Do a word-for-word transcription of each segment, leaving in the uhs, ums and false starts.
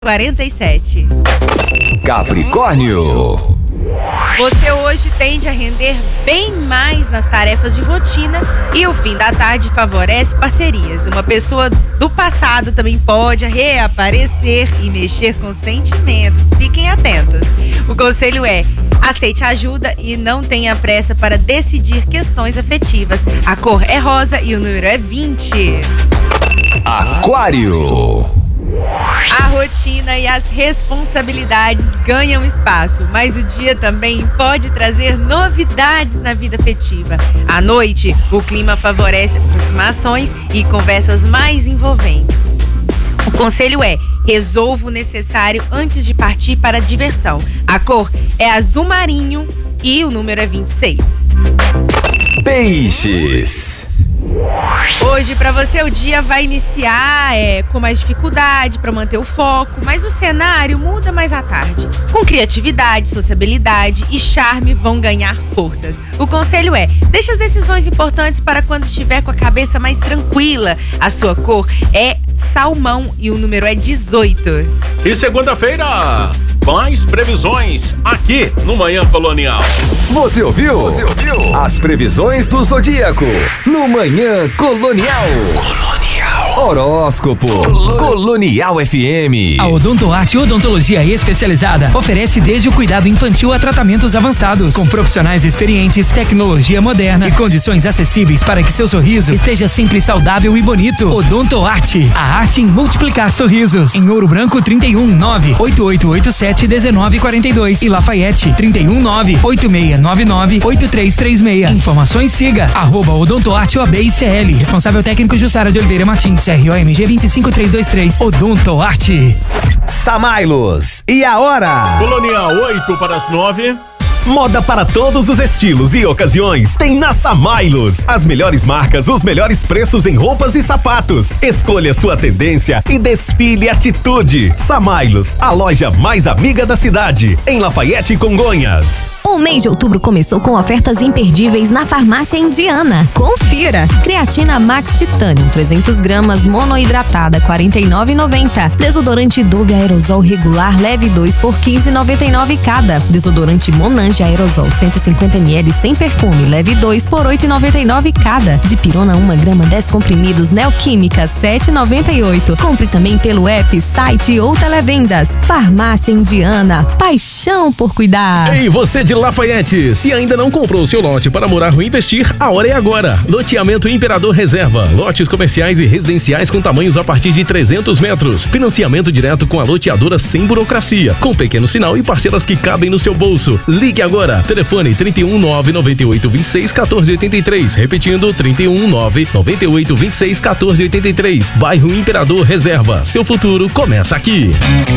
quarenta e sete. Capricórnio. Você hoje tende a render bem mais nas tarefas de rotina e o fim da tarde favorece parcerias. Uma pessoa do passado também pode reaparecer e mexer com sentimentos. Fiquem atentos. O conselho é: aceite ajuda e não tenha pressa para decidir questões afetivas. A cor é rosa e o número é vinte. Aquário. A rotina e as responsabilidades ganham espaço, mas o dia também pode trazer novidades na vida afetiva. À noite, o clima favorece aproximações e conversas mais envolventes. O conselho é: resolva o necessário antes de partir para a diversão. A cor é azul marinho e o número é vinte e seis. Peixes. Hoje, para você, o dia vai iniciar é, com mais dificuldade para manter o foco, mas o cenário muda mais à tarde. Com criatividade, sociabilidade e charme vão ganhar forças. O conselho é: deixe as decisões importantes para quando estiver com a cabeça mais tranquila. A sua cor é salmão e o número é dezoito. E segunda-feira, mais previsões aqui no Manhã Colonial. Você ouviu? Você ouviu? As previsões do Zodíaco no Manhã Colonial. Colonial. Horóscopo. Colonial, Colonial F M. A Odontoarte Odontologia Especializada oferece desde o cuidado infantil a tratamentos avançados, com profissionais experientes, tecnologia moderna e condições acessíveis para que seu sorriso esteja sempre saudável e bonito. Odontoarte, a arte em multiplicar sorrisos. Em Ouro Branco, trinta e um, nove oito oito oito sete, um nove quatro dois e Lafayette, trinta e um, nove oito seis nove nove, oito três três seis. Informações, siga arroba Odontoarte O A B I C L. Responsável técnico Jussara de Oliveira Martins, R O M G dois cinco três dois três. Odontoarte. Samailos. E a hora? Colonial, oito para as nove. Moda para todos os estilos e ocasiões tem na Samailos. As melhores marcas, os melhores preços em roupas e sapatos. Escolha sua tendência e desfile atitude. Samailos, a loja mais amiga da cidade, em Lafayette e Congonhas. O mês de outubro começou com ofertas imperdíveis na Farmácia Indiana. Confira! Creatina Max Titanium trezentos gramas monoidratada quarenta e nove reais e noventa centavos. Desodorante Dove Aerosol regular leve dois por quinze reais e noventa e nove centavos cada. Desodorante Monange Aerosol cento e cinquenta mililitros sem perfume leve dois por oito reais e noventa e nove centavos cada. Dipirona uma grama dez comprimidos Neoquímica sete reais e noventa e oito centavos. Compre também pelo app, site ou televendas. Farmácia Indiana. Paixão por cuidar. Ei, você de Lafayette, se ainda não comprou seu lote para morar ou investir, a hora é agora. Loteamento Imperador Reserva. Lotes comerciais e residenciais com tamanhos a partir de trezentos metros. Financiamento direto com a loteadora sem burocracia. Com pequeno sinal e parcelas que cabem no seu bolso. Ligue agora. Telefone trinta e um, nove nove oito dois seis, um quatro oito três. Repetindo, trinta e um, nove nove oito dois seis, um quatro oito três. Bairro Imperador Reserva. Seu futuro começa aqui.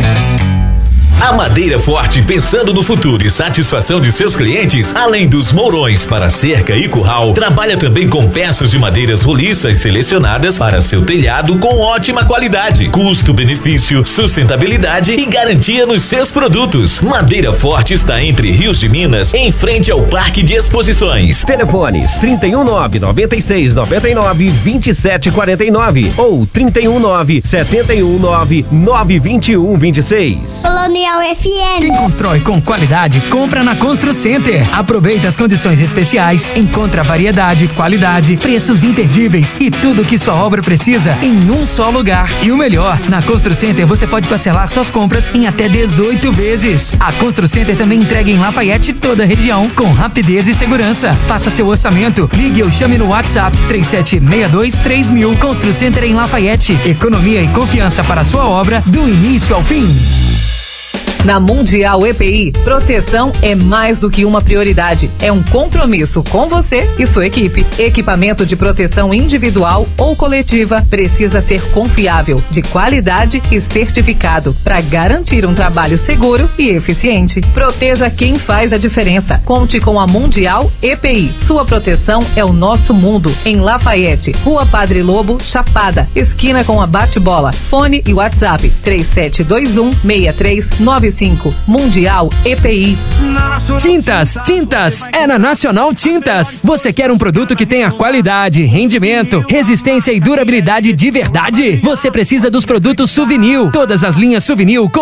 A Madeira Forte, pensando no futuro e satisfação de seus clientes, além dos mourões para cerca e curral, trabalha também com peças de madeiras roliças selecionadas para seu telhado com ótima qualidade, custo-benefício, sustentabilidade e garantia nos seus produtos. Madeira Forte está entre Rios de Minas, em frente ao Parque de Exposições. Telefones trinta e um, nove nove seis nove nove, dois sete quatro nove ou trinta e um, nove sete um nove, nove dois um dois seis. Colonial F M. Quem constrói com qualidade, compra na Constru Center. Aproveita as condições especiais, encontra variedade, qualidade, preços imperdíveis e tudo o que sua obra precisa em um só lugar. E o melhor, na Constru Center você pode parcelar suas compras em até dezoito vezes. A Constru Center também entrega em Lafayette e toda a região, com rapidez e segurança. Faça seu orçamento, ligue ou chame no WhatsApp três sete seis dois três mil. Constru Center em Lafayette. Economia e confiança para sua obra do início ao fim. Na Mundial E P I, proteção é mais do que uma prioridade. É um compromisso com você e sua equipe. Equipamento de proteção individual ou coletiva precisa ser confiável, de qualidade e certificado para garantir um trabalho seguro e eficiente. Proteja quem faz a diferença. Conte com a Mundial E P I. Sua proteção é o nosso mundo. Em Lafayette, Rua Padre Lobo, Chapada, esquina com a Bate-Bola. Fone e WhatsApp três sete dois um, seis três nove cinco. Mundial E P I. Tintas, tintas, é na Nacional Tintas. Você quer um produto que tenha qualidade, rendimento, resistência e durabilidade de verdade? Você precisa dos produtos Suvinil. Todas as linhas Suvinil com